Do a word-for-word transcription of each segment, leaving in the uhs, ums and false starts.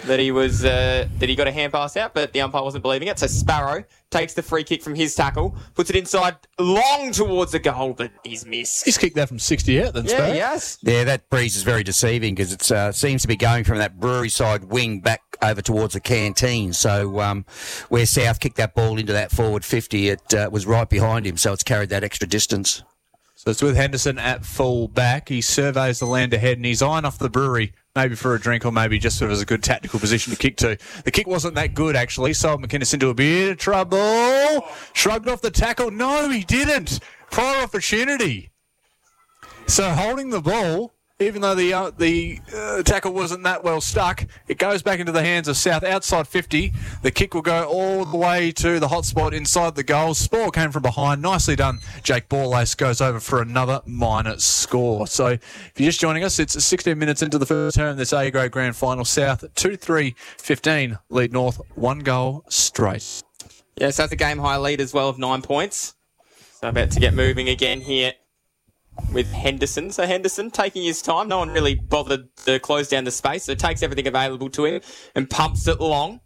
that he was uh, that he got a hand pass out, but the umpire wasn't believing it. So Sparrow takes the free kick from his tackle, puts it inside long towards the goal, but he's missed. He's kicked that from sixty out then, Yeah, Sparrow. yes. Yeah, that breeze is very deceiving because it uh, seems to be going from that Brewery side wing back over towards the canteen. So um, where South kicked that ball into that forward fifty, it uh, was right behind him, so it's carried that extra distance. So it's with Henderson at full back. He surveys the land ahead and he's eyeing off the Brewery, maybe for a drink or maybe just sort of as a good tactical position to kick to. The kick wasn't that good, actually. Sold McInnes into a bit of trouble. Shrugged off the tackle. No, he didn't. Prior opportunity. So holding the ball, even though the uh, the uh, tackle wasn't that well stuck, it goes back into the hands of South outside fifty. The kick will go all the way to the hot spot inside the goal. Spore came from behind. Nicely done. Jake Borlace goes over for another minor score. So if you're just joining us, it's sixteen minutes into the first term. This A-grade grand final. South two three fifteen lead North one goal straight. Yeah, so that's a game high lead as well of nine points. So about to get moving again here with Henderson. So Henderson taking his time. No one really bothered to close down the space, so takes everything available to him and pumps it long.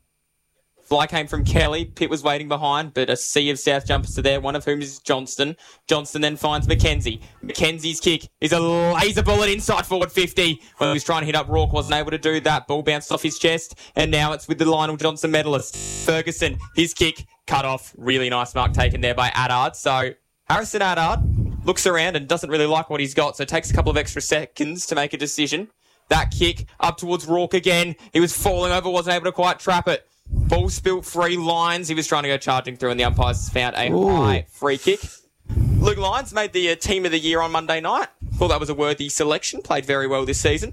Fly came from Kelly. Pitt was waiting behind, but a sea of South jumpers are there, one of whom is Johnston. Johnston then finds McKenzie. McKenzie's kick is a laser bullet inside forward fifty. When he was trying to hit up Rourke, wasn't able to do that. Ball bounced off his chest, and now it's with the Lionel Johnson medalist. Ferguson, his kick cut off. Really nice mark taken there by Addard. So Harrison Addard looks around and doesn't really like what he's got, so it takes a couple of extra seconds to make a decision. That kick up towards Rourke again. He was falling over, wasn't able to quite trap it. Ball spilt free. Lyons, he was trying to go charging through, and the umpires found a Ooh. high free kick. Luke Lyons made the uh, team of the year on Monday night. Thought that was a worthy selection. Played very well this season,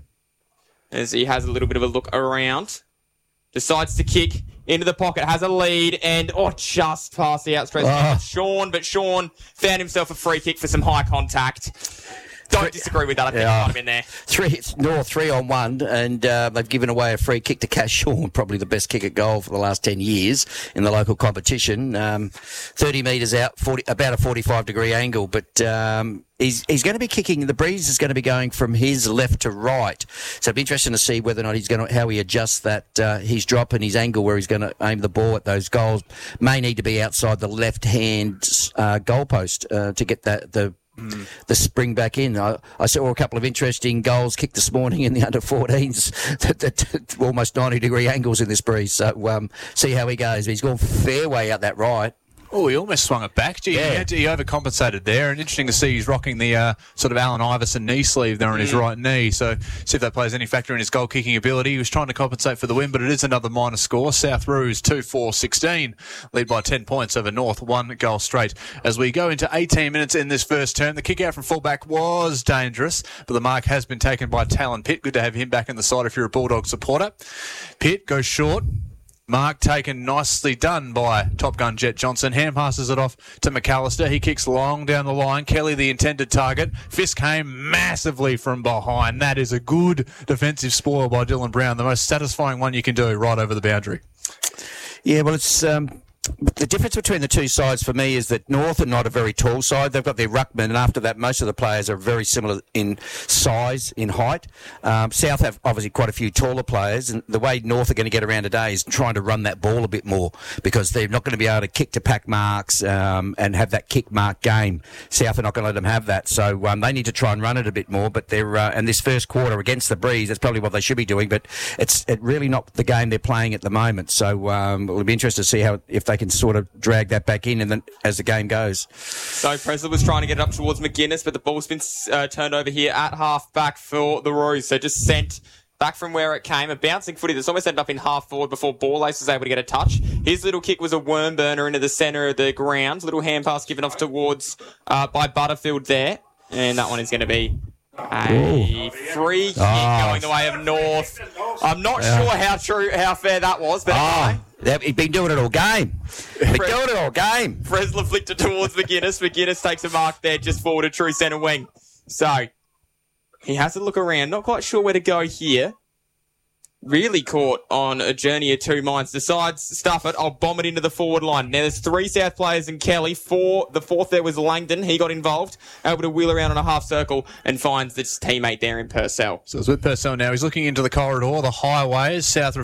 as he has a little bit of a look around. Decides to kick into the pocket, has a lead, and oh, just past the outstretched hand of Sean, but Sean found himself a free kick for some high contact. Don't disagree with that. I think yeah. it might have been there. Three, it's North three on one, and uh, they've given away a free kick to Cash Sean, probably the best kick at goal for the last ten years in the local competition. Um, thirty metres out, forty, about a forty-five degree angle, but um, he's he's going to be kicking. The breeze is going to be going from his left to right, so it'll be interesting to see whether or not he's going to how he adjusts that uh, his drop and his angle where he's going to aim the ball at those goals. May need to be outside the left hand uh, goalpost uh, to get that the. Mm. The spring back in. I, I saw a couple of interesting goals kicked this morning in the under fourteens, that, that, almost ninety degree angles in this breeze. So um, see how he goes. He's gone fair way out that right. Oh, he almost swung it back. Gee, yeah. he, had to, he overcompensated there. And interesting to see he's rocking the uh, sort of Allen Iverson knee sleeve there on mm. his right knee. So see if that plays any factor in his goal-kicking ability. He was trying to compensate for the win, but it is another minor score. South Roos two four sixteen, lead by ten points over North, one goal straight. As we go into eighteen minutes in this first term, the kick out from fullback was dangerous, but the mark has been taken by Talon Pitt. Good to have him back in the side if you're a Bulldog supporter. Pitt goes short. Mark taken, nicely done by Top Gun Jet Johnson. Hand passes it off to McAllister. He kicks long down the line. Kelly, the intended target. Fisk came massively from behind. That is a good defensive spoil by Dylan Brown. The most satisfying one you can do right over the boundary. Yeah, well, it's... Um the difference between the two sides for me is that North are not a very tall side. They've got their ruckman, and after that, most of the players are very similar in size, in height. Um, South have obviously quite a few taller players, and the way North are going to get around today is trying to run that ball a bit more because they're not going to be able to kick to pack marks um, and have that kick mark game. South are not going to let them have that, so um, they need to try and run it a bit more. But they're uh, and this first quarter against the breeze, that's probably what they should be doing. But it's it really not the game they're playing at the moment. So um, it'll be interesting to see how if they can sort of drag that back in and then as the game goes. So Presler was trying to get it up towards McGuinness, but the ball's been uh, turned over here at half back for the Roos. So just sent back from where it came. A bouncing footy that's almost ended up in half forward before Borlace was able to get a touch. His little kick was a worm burner into the centre of the ground. Little hand pass given off towards uh, by Butterfield there. And that one is going to be a Ooh. free kick oh. going the way of North. I'm not yeah. sure how true, how fair that was, but oh. He's been doing it all game. He's been doing it all game. Fresler flicked it towards McGuinness. McGuinness takes a mark there just forward a true centre wing. So he has to look around. Not quite sure where to go here. Really caught on a journey of two minds. Decides, stuff it, I'll bomb it into the forward line. Now there's three South players and Kelly. Four, the fourth there was Langdon. He got involved. Able to wheel around on a half circle and finds his teammate there in Purcell. So it's with Purcell now. He's looking into the corridor, the highways. South